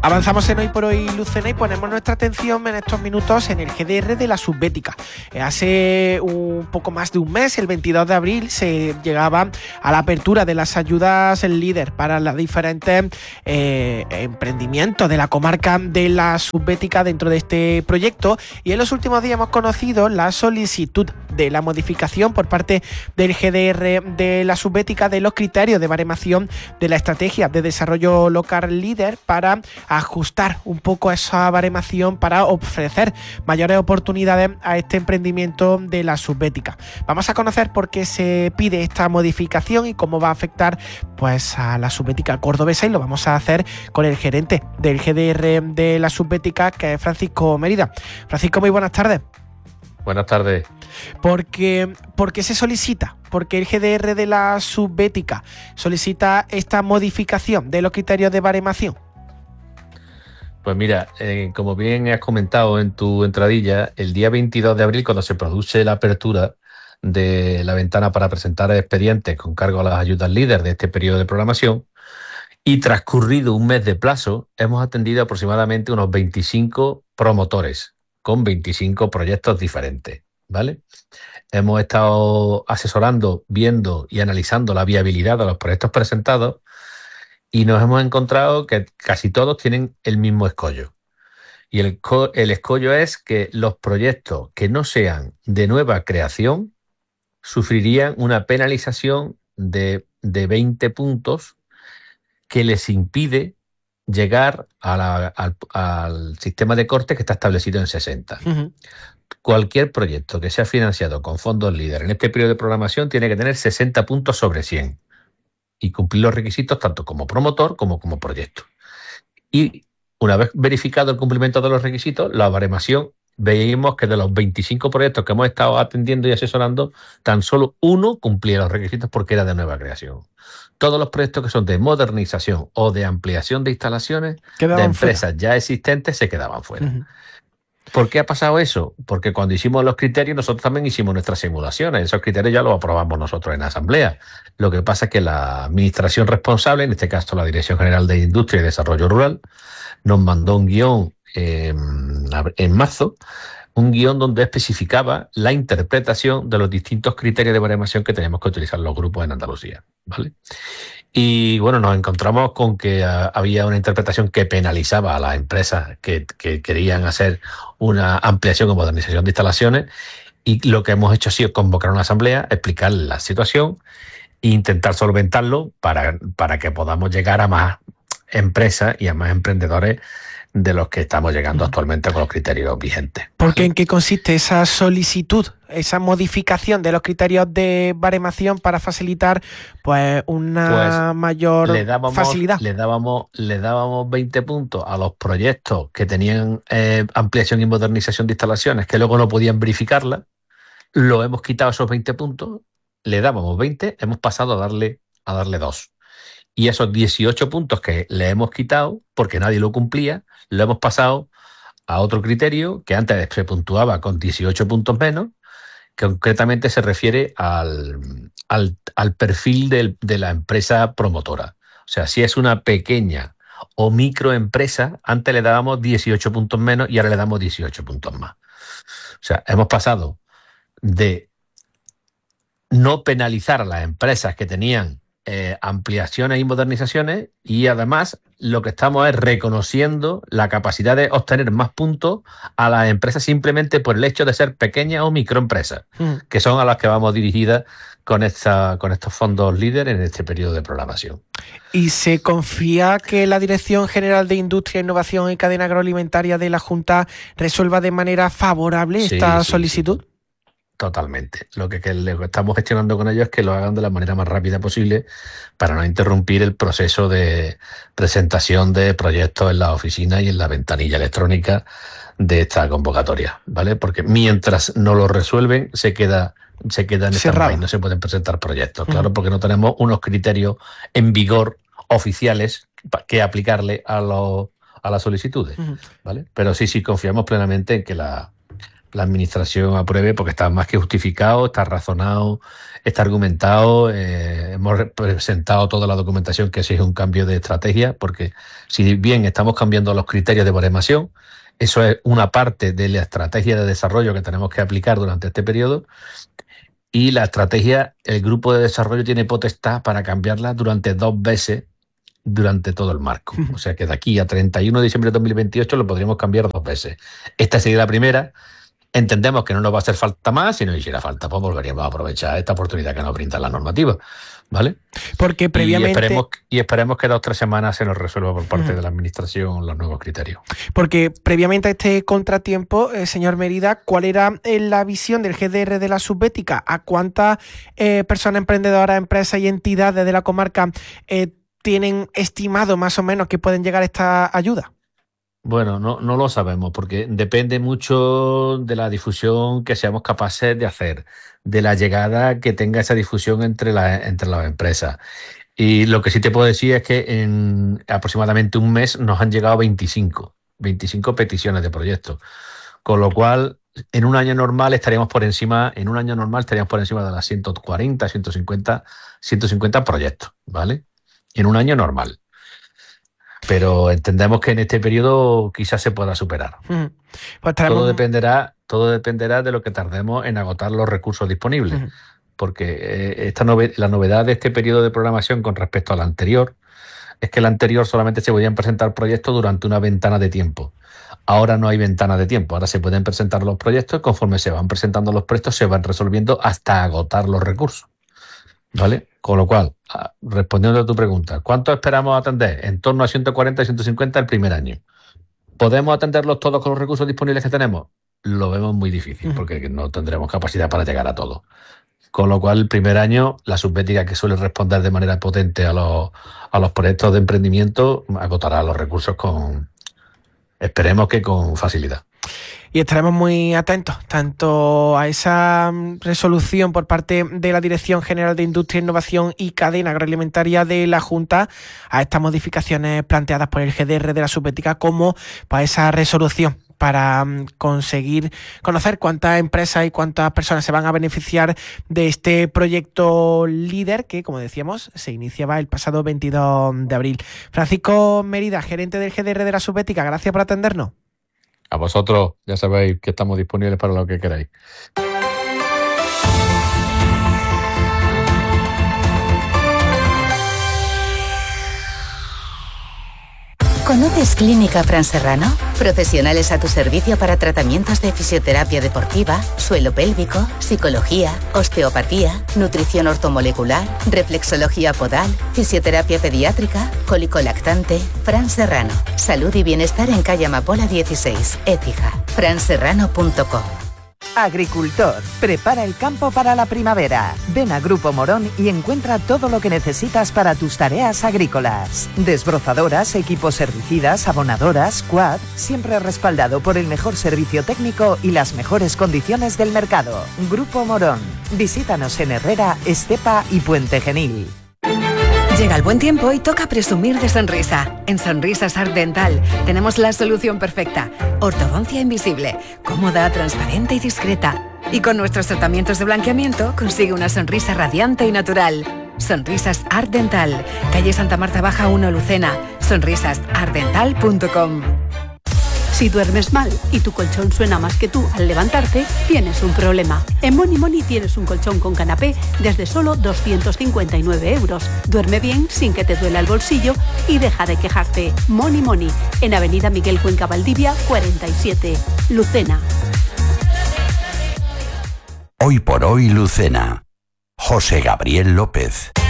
Avanzamos en Hoy por Hoy, Lucena, y ponemos nuestra atención en estos minutos en el GDR de la Subbética. Hace un poco más de un mes, el 22 de abril, se llegaba a la apertura de las ayudas líder para los diferentes emprendimientos de la comarca de la Subbética dentro de este proyecto, y en los últimos días hemos conocido la solicitud de la modificación por parte del GDR de la Subbética de los criterios de baremación de la estrategia de desarrollo local líder para ajustar un poco esa baremación para ofrecer mayores oportunidades a este emprendimiento de la Subbética. Vamos a conocer por qué se pide esta modificación y cómo va a afectar pues a la Subbética cordobesa, y lo vamos a hacer con el gerente del GDR de la Subbética, que es Francisco Mérida. Francisco, muy buenas tardes. Buenas tardes. ¿Por qué se solicita? ¿Por qué el GDR de la Subbética solicita esta modificación de los criterios de baremación? Pues mira, como bien has comentado en tu entradilla, el día 22 de abril, cuando se produce la apertura de la ventana para presentar expedientes con cargo a las ayudas líder de este periodo de programación, y transcurrido un mes de plazo, hemos atendido aproximadamente unos 25 promotores con 25 proyectos diferentes, ¿vale? Hemos estado asesorando, viendo y analizando la viabilidad de los proyectos presentados, y nos hemos encontrado que casi todos tienen el mismo escollo. Y el escollo es que los proyectos que no sean de nueva creación sufrirían una penalización de 20 puntos que les impide llegar al sistema de corte que está establecido en 60. Uh-huh. Cualquier proyecto que sea financiado con fondos líder en este periodo de programación tiene que tener 60 puntos sobre 100 y cumplir los requisitos tanto como promotor como proyecto. Y una vez verificado el cumplimiento de los requisitos, la baremación, veíamos que de los 25 proyectos que hemos estado atendiendo y asesorando, tan solo uno cumplía los requisitos porque era de nueva creación. Todos los proyectos que son de modernización o de ampliación de instalaciones de empresas ya existentes se quedaban fuera. Uh-huh. ¿Por qué ha pasado eso? Porque cuando hicimos los criterios, nosotros también hicimos nuestras simulaciones. Esos criterios ya los aprobamos nosotros en asamblea. Lo que pasa es que la administración responsable, en este caso la Dirección General de Industria y Desarrollo Rural, nos mandó un guión en marzo, un guión donde especificaba la interpretación de los distintos criterios de baremación que teníamos que utilizar los grupos en Andalucía, ¿vale? Y bueno, nos encontramos con que había una interpretación que penalizaba a las empresas que querían hacer una ampliación o modernización de instalaciones, y lo que hemos hecho ha sido convocar una asamblea, explicar la situación e intentar solventarlo para que podamos llegar a más empresas y a más emprendedores de los que estamos llegando actualmente con los criterios vigentes. Porque ¿en qué consiste esa solicitud, esa modificación de los criterios de baremación para facilitar pues una mayor facilidad? Le dábamos 20 puntos a los proyectos que tenían ampliación y modernización de instalaciones que luego no podían verificarla. Lo hemos quitado esos 20 puntos, le dábamos 20, hemos pasado a darle 2. Y esos 18 puntos que le hemos quitado, porque nadie lo cumplía, lo hemos pasado a otro criterio que antes se puntuaba con 18 puntos menos, que concretamente se refiere al perfil de la empresa promotora. O sea, si es una pequeña o microempresa, antes le dábamos 18 puntos menos y ahora le damos 18 puntos más. O sea, hemos pasado de no penalizar a las empresas que tenían ampliaciones y modernizaciones, y además lo que estamos es reconociendo la capacidad de obtener más puntos a las empresas simplemente por el hecho de ser pequeñas o microempresas, que son a las que vamos dirigidas con estos fondos líder en este periodo de programación. ¿Y se confía que la Dirección General de Industria, Innovación y Cadena Agroalimentaria de la Junta resuelva de manera favorable esta solicitud? Sí. Totalmente. Lo que estamos gestionando con ellos es que lo hagan de la manera más rápida posible para no interrumpir el proceso de presentación de proyectos en la oficina y en la ventanilla electrónica de esta convocatoria, ¿vale? Porque mientras no lo resuelven, se queda en stand-by, no se pueden presentar proyectos, claro, porque no tenemos unos criterios en vigor oficiales que aplicarle a las solicitudes, ¿vale? Pero sí confiamos plenamente en que la la administración apruebe, porque está más que justificado, está razonado, está argumentado. Hemos presentado toda la documentación que exige un cambio de estrategia, porque si bien estamos cambiando los criterios de baremación, eso es una parte de la estrategia de desarrollo que tenemos que aplicar durante este periodo. Y la estrategia, el grupo de desarrollo tiene potestad para cambiarla durante 2 veces durante todo el marco. O sea que de aquí a 31 de diciembre de 2028 lo podríamos cambiar 2 veces. Esta sería la primera. Entendemos que no nos va a hacer falta más. Si nos hiciera falta, pues volveríamos a aprovechar esta oportunidad que nos brinda la normativa, ¿vale? Porque previamente... Y esperemos que 2 o 3 semanas se nos resuelva por parte de la administración los nuevos criterios. Porque previamente a este contratiempo, señor Mérida, ¿cuál era la visión del GDR de la Subbética? ¿A cuántas personas emprendedoras, empresas y entidades de la comarca tienen estimado más o menos que pueden llegar esta ayuda? Bueno, no lo sabemos, porque depende mucho de la difusión que seamos capaces de hacer, de la llegada que tenga esa difusión entre las empresas. Y lo que sí te puedo decir es que en aproximadamente un mes nos han llegado 25 peticiones de proyectos, con lo cual en un año normal estaríamos por encima de las 140, 150 proyectos, ¿vale? En un año normal. Pero entendemos que en este periodo quizás se pueda superar. Pues todo dependerá de lo que tardemos en agotar los recursos disponibles. Porque la novedad de este periodo de programación con respecto al anterior es que el anterior solamente se podían presentar proyectos durante una ventana de tiempo. Ahora no hay ventana de tiempo. Ahora se pueden presentar los proyectos y conforme se van presentando los proyectos se van resolviendo hasta agotar los recursos, ¿vale? Con lo cual, respondiendo a tu pregunta, ¿cuánto esperamos atender? En torno a 140 y 150 el primer año. ¿Podemos atenderlos todos con los recursos disponibles que tenemos? Lo vemos muy difícil, porque no tendremos capacidad para llegar a todo. Con lo cual, el primer año, la Subbética, que suele responder de manera potente a los proyectos de emprendimiento, agotará los recursos esperemos que con facilidad. Y estaremos muy atentos tanto a esa resolución por parte de la Dirección General de Industria, Innovación y Cadena Agroalimentaria de la Junta, a estas modificaciones planteadas por el GDR de la Subbética, como para esa resolución para conseguir conocer cuántas empresas y cuántas personas se van a beneficiar de este proyecto líder que, como decíamos, se iniciaba el pasado 22 de abril. Francisco Mérida, gerente del GDR de la Subbética, gracias por atendernos. A vosotros, ya sabéis que estamos disponibles para lo que queráis. ¿Conoces Clínica Fran Serrano? Profesionales a tu servicio para tratamientos de fisioterapia deportiva, suelo pélvico, psicología, osteopatía, nutrición ortomolecular, reflexología podal, fisioterapia pediátrica, cólico lactante. Fran Serrano. Salud y bienestar en calle Amapola 16, Écija. franserrano.com. Agricultor, prepara el campo para la primavera. Ven a Grupo Morón y encuentra todo lo que necesitas para tus tareas agrícolas. Desbrozadoras, equipos herbicidas, abonadoras, quad, siempre respaldado por el mejor servicio técnico y las mejores condiciones del mercado. Grupo Morón. Visítanos en Herrera, Estepa y Puente Genil. Llega el buen tiempo y toca presumir de sonrisa. En Sonrisas Art Dental tenemos la solución perfecta. Ortodoncia invisible, cómoda, transparente y discreta. Y con nuestros tratamientos de blanqueamiento consigue una sonrisa radiante y natural. Sonrisas Art Dental, calle Santa Marta Baja 1, Lucena. sonrisasartdental.com. Si duermes mal y tu colchón suena más que tú al levantarte, tienes un problema. En Moni Moni tienes un colchón con canapé desde solo 259 euros. Duerme bien sin que te duela el bolsillo y deja de quejarte. Moni Moni, en Avenida Miguel Cuenca Valdivia 47, Lucena. Hoy por hoy, Lucena. José Gabriel López.